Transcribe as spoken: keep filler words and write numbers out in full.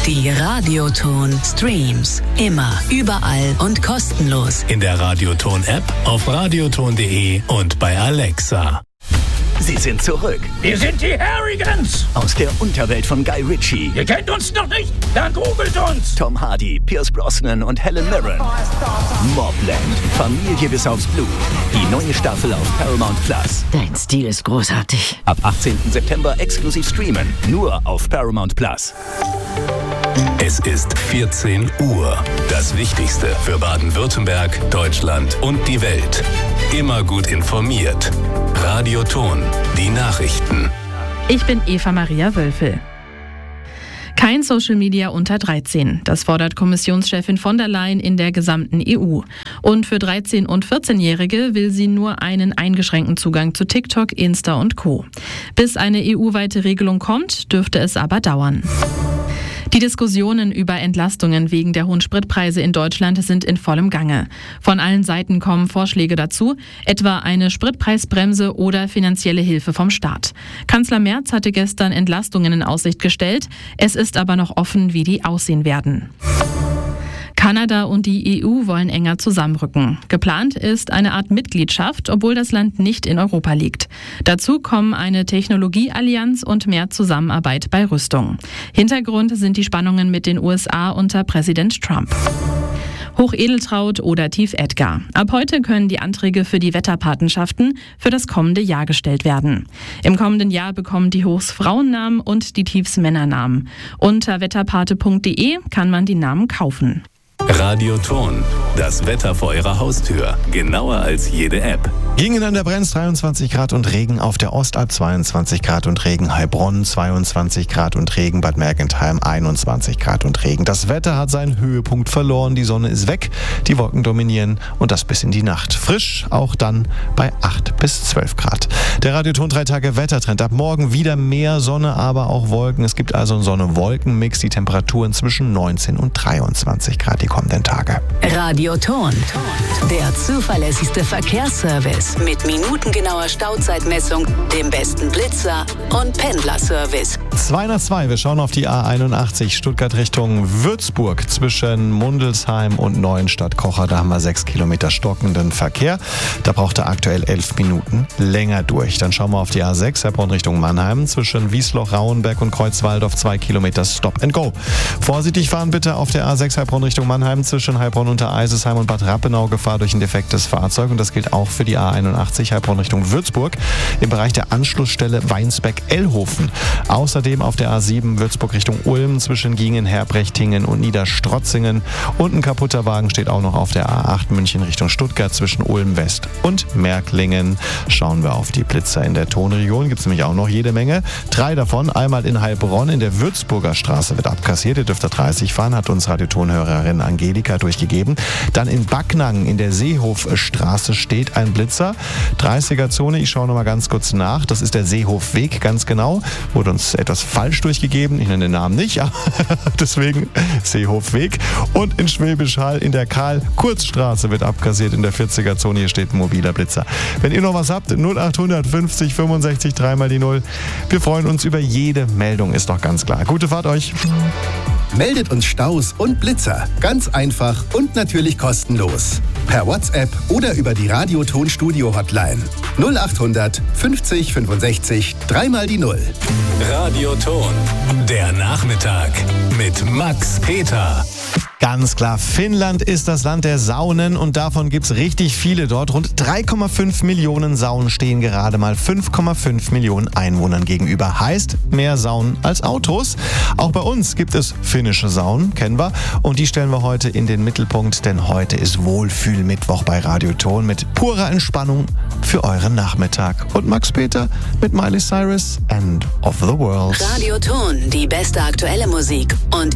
Die Radioton Streams. Immer, überall und kostenlos. In der Radioton-App, auf radioton punkt de und bei Alexa. Sie sind zurück. Wir sind die Harrigans. Aus der Unterwelt von Guy Ritchie. Ihr kennt uns noch nicht? Dann googelt uns. Tom Hardy, Pierce Brosnan und Helen Mirren. Mobland. Familie bis aufs Blut. Die neue Staffel auf Paramount Plus. Dein Stil ist großartig. Ab achtzehnten September exklusiv streamen. Nur auf Paramount Plus. Es ist vierzehn Uhr. Das Wichtigste für Baden-Württemberg, Deutschland und die Welt. Immer gut informiert. Radioton. Die Nachrichten. Ich bin Eva Maria Wölfel. Kein Social Media unter dreizehn. Das fordert Kommissionschefin von der Leyen in der gesamten E U. Und für dreizehn- und vierzehnjährige will sie nur einen eingeschränkten Zugang zu TikTok, Insta und Co. Bis eine E U-weite Regelung kommt, dürfte es aber dauern. Die Diskussionen über Entlastungen wegen der hohen Spritpreise in Deutschland sind in vollem Gange. Von allen Seiten kommen Vorschläge dazu, etwa eine Spritpreisbremse oder finanzielle Hilfe vom Staat. Kanzler Merz hatte gestern Entlastungen in Aussicht gestellt. Es ist aber noch offen, wie die aussehen werden. Kanada und die E U wollen enger zusammenrücken. Geplant ist eine Art Mitgliedschaft, obwohl das Land nicht in Europa liegt. Dazu kommen eine Technologieallianz und mehr Zusammenarbeit bei Rüstung. Hintergrund sind die Spannungen mit den U S A unter Präsident Trump. Hochedeltraud oder Tief Edgar. Ab heute können die Anträge für die Wetterpatenschaften für das kommende Jahr gestellt werden. Im kommenden Jahr bekommen die Hochs Frauennamen und die Tiefs Männernamen. Unter wetterpate punkt de kann man die Namen kaufen. Radioton. Das Wetter vor Ihrer Haustür. Genauer als jede App. Gingen an der Brenz dreiundzwanzig Grad und Regen, auf der Ostalb zweiundzwanzig Grad und Regen, Heilbronn zweiundzwanzig Grad und Regen, Bad Mergentheim einundzwanzig Grad und Regen. Das Wetter hat seinen Höhepunkt verloren, die Sonne ist weg, die Wolken dominieren und das bis in die Nacht. Frisch auch dann bei acht bis zwölf Grad. Der Radioton drei Tage Wettertrend. Ab morgen wieder mehr Sonne, aber auch Wolken. Es gibt also einen Sonne-Wolken-Mix. Die Temperaturen zwischen neunzehn und dreiundzwanzig Grad die kommenden Tage. Radioton. Der zuverlässigste Verkehrsservice mit minutengenauer Stauzeitmessung, dem besten Blitzer und Pendlerservice. zwei nach zwei, wir schauen auf die A einundachtzig Stuttgart Richtung Würzburg zwischen Mundelsheim und Neuenstadt-Kocher. Da haben wir sechs Kilometer stockenden Verkehr. Da braucht er aktuell elf Minuten länger durch. Dann schauen wir auf die A sechs Heilbronn Richtung Mannheim zwischen Wiesloch, Rauenberg und Kreuzwaldorf zwei Kilometer Stop and Go. Vorsichtig fahren bitte auf der A sechs Heilbronn Richtung Mannheim zwischen Heilbronn unter Eisesheim und Bad Rappenau. Gefahr durch ein defektes Fahrzeug und das gilt auch für die A einundachtzig Heilbronn Richtung Würzburg im Bereich der Anschlussstelle Weinsbeck-Ellhofen. Außerdem auf der A sieben Würzburg Richtung Ulm zwischen Gingen, Herbrechtingen und Niederstrotzingen. Und ein kaputter Wagen steht auch noch auf der A acht München Richtung Stuttgart zwischen Ulm West und Märklingen. Schauen wir auf die Blitzer in der Tonregion. Gibt es nämlich auch noch jede Menge. Drei davon, einmal in Heilbronn in der Würzburger Straße wird abkassiert. Ihr dürft da dreißig fahren, hat uns Radiotonhörerin Angelika durchgegeben. Dann in Backnang in der Seehofstraße steht ein Blitzer. dreißiger Zone, ich schaue noch mal ganz kurz nach. Das ist der Seehofweg, ganz genau. Wurde uns etwas falsch durchgegeben. Ich nenne den Namen nicht, aber deswegen Seehofweg. Und in Schwäbisch Hall in der Karl-Kurz-Straße wird abkassiert in der vierziger Zone. Hier steht ein mobiler Blitzer. Wenn ihr noch was habt, null acht fünfzig fünfundsechzig dreimal die null. Wir freuen uns über jede Meldung, ist doch ganz klar. Gute Fahrt euch. Meldet uns Staus und Blitzer. Ganz einfach und natürlich kostenlos. Per WhatsApp oder über die Radioton-Studio-Hotline. null acht hundert fünfzig fünfundsechzig dreimal die null. Radioton. Der Nachmittag mit Max Peter. Ganz klar, Finnland ist das Land der Saunen und davon gibt's richtig viele dort. Rund drei Komma fünf Millionen Saunen stehen gerade mal fünf Komma fünf Millionen Einwohnern gegenüber. Heißt, mehr Saunen als Autos. Auch bei uns gibt es finnische Saunen, kennen wir. Und die stellen wir heute in den Mittelpunkt, denn heute ist Wohlfühlmittwoch bei Radioton mit purer Entspannung für euren Nachmittag. Und Max Peter mit Miley Cyrus, End of the World. Radioton, die beste aktuelle Musik und